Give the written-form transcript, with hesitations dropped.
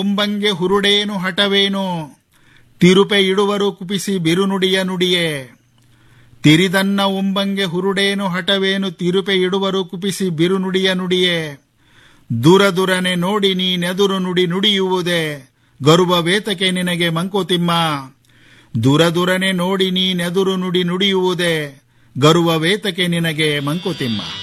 ಉಂಬಂಗೆ ಹುರುಡೇನು ಹಠವೇನು, ತಿರುಪೆ ಇಡುವರು ಕುಪಿಸಿ ಬಿರುನುಡಿಯ ನುಡಿಯೇ. ತಿರಿದನ್ನ ಉಂಬಂಗೆ ಹುರುಡೇನು ಹಠವೇನು, ತಿರುಪೆ ಇಡುವರು ಕುಪಿಸಿ ಬಿರುನುಡಿಯ ನುಡಿಯೇ. ದುರದುರನೆ ನೋಡಿ ನೀನೆದುರು ನುಡಿ ನುಡಿಯುವುದೇ, ಗರುಬ ವೇತಕೆ ನಿನಗೆ ಮಂಕುತಿಮ್ಮ. ದುರದುರನೆ ನೋಡಿ ನೀನೆದುರು ನುಡಿ ನುಡಿಯುವುದೇ, ಗರುವ ವೇತಕೆ ನಿನಗೆ ಮಂಕುತಿಮ್ಮ.